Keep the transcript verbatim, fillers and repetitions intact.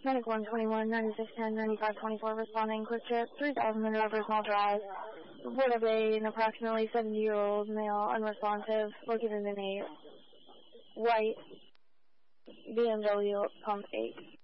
Medic one twenty-one, ninety-six ten, ninety-five twenty-four, responding, quick trip, three thousand Monroe Personal Drive. Report of a, an approximately seventy-year-old male, unresponsive, located in a white B M W Pump eight.